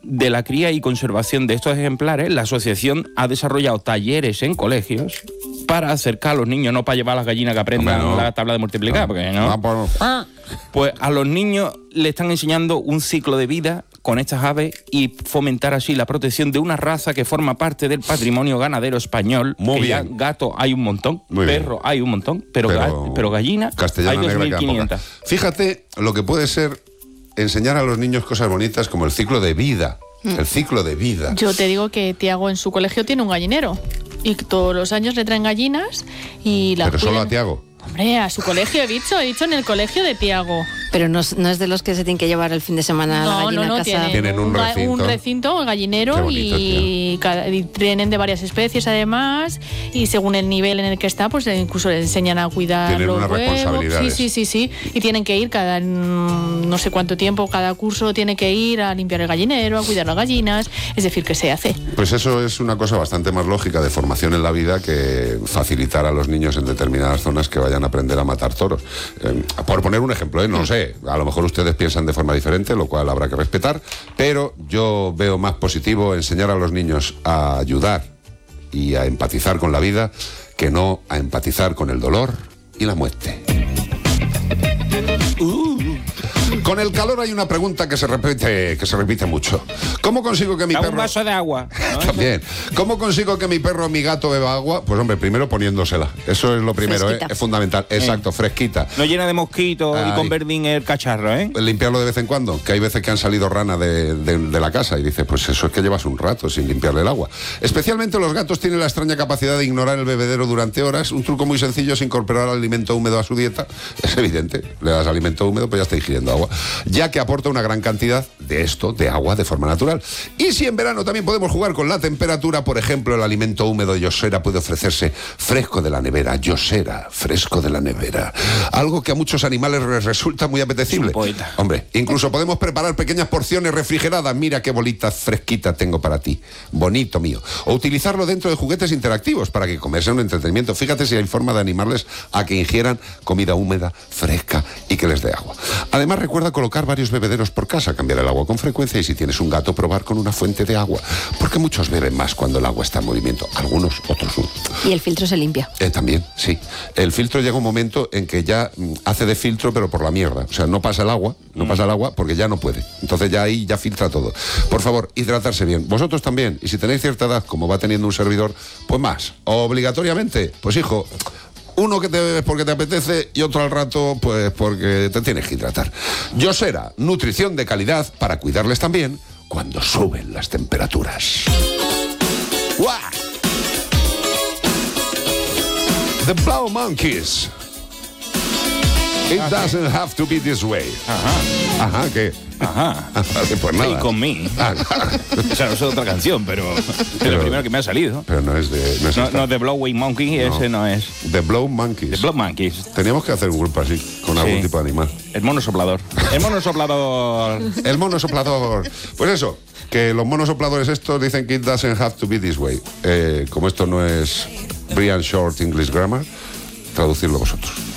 de la cría y conservación de estos ejemplares, la asociación ha desarrollado talleres en colegios para acercar a los niños, no para llevar a las gallinas que aprendan la tabla de multiplicar, porque no. Pues a los niños le están enseñando un ciclo de vida con estas aves y fomentar así la protección de una raza que forma parte del patrimonio ganadero español. Muy que bien. Ya gato hay un montón, Muy perro bien. hay un montón, pero gallina hay negra queda 2.500. poca. Fíjate lo que puede ser enseñar a los niños cosas bonitas como el ciclo de vida. El ciclo de vida. Yo te digo que Tiago en su colegio tiene un gallinero y todos los años le traen gallinas y las Pero solo cuidan. a Tiago. Hombre, a su colegio he dicho en el colegio de Tiago. Pero no es de los que se tienen que llevar el fin de semana a la gallina a casa. Tienen un recinto, un gallinero bonito, y tienen de varias especies además y según el nivel en el que está, pues incluso le enseñan a cuidar Tienen los unas huevos. responsabilidades. Sí. Y tienen que ir cada no sé cuánto tiempo, cada curso tiene que ir a limpiar el gallinero, a cuidar las gallinas, es decir, que se hace. Pues eso es una cosa bastante más lógica de formación en la vida que facilitar a los niños en determinadas zonas que vayan a aprender a matar toros. Por poner un ejemplo, no lo sé, a lo mejor ustedes piensan de forma diferente, lo cual habrá que respetar, pero yo veo más positivo enseñar a los niños a ayudar y a empatizar con la vida que no a empatizar con el dolor y la muerte. Con el calor hay una pregunta que se repite mucho. ¿Cómo consigo que mi perro... un vaso de agua, ¿no? También. ¿Cómo consigo que mi perro o mi gato beba agua? Pues hombre, primero poniéndosela. Eso es lo primero, es fundamental. Exacto, fresquita. No llena de mosquitos y con verdín el cacharro, ¿eh? Limpiarlo de vez en cuando, que hay veces que han salido ranas de la casa y dices, pues eso es que llevas un rato sin limpiarle el agua. Especialmente los gatos tienen la extraña capacidad de ignorar el bebedero durante horas. Un truco muy sencillo es incorporar alimento húmedo a su dieta. Es evidente, le das alimento húmedo, pues ya está ingiriendo agua, ya que aporta una gran cantidad de agua de forma natural. Y si en verano también podemos jugar con la temperatura, por ejemplo, el alimento húmedo Yosera puede ofrecerse fresco de la nevera. Yosera, fresco de la nevera. Algo que a muchos animales les resulta muy apetecible. Hombre, incluso podemos preparar pequeñas porciones refrigeradas. Mira qué bolita fresquita tengo para ti. Bonito mío. O utilizarlo dentro de juguetes interactivos para que comer sea un entretenimiento. Fíjate si hay forma de animarles a que ingieran comida húmeda, fresca y que les dé agua. Además, recuerda colocar varios bebederos por casa, cambiar el agua con frecuencia y si tienes un gato, probar con una fuente de agua. Porque muchos beben más cuando el agua está en movimiento. Algunos, otros no. Y el filtro se limpia. También, sí. El filtro llega un momento en que ya hace de filtro, pero por la mierda. O sea, no pasa el agua porque ya no puede. Entonces ya ahí ya filtra todo. Por favor, hidratarse bien. Vosotros también. Y si tenéis cierta edad, como va teniendo un servidor, pues más. Obligatoriamente, pues hijo... Uno que te bebes porque te apetece y otro al rato, pues porque te tienes que hidratar. Yosera, nutrición de calidad para cuidarles también cuando suben las temperaturas. ¡Guau! The Blau Monkeys. It doesn't have to be this way. Ajá, ¿qué? Ajá. Vale, pues nada. Stay con me. O sea, no es otra canción, pero es lo primero que me ha salido. Pero no es de... No, The Blowing Monkey, no. Ese no es. The Blow Monkeys. The Blow Monkeys. Teníamos que hacer un grupo así, con algún tipo de animal. El mono soplador. El mono soplador. El mono soplador. Pues eso, que los monos sopladores estos dicen que it doesn't have to be this way. Como esto no es Brian Short English Grammar, traducirlo vosotros.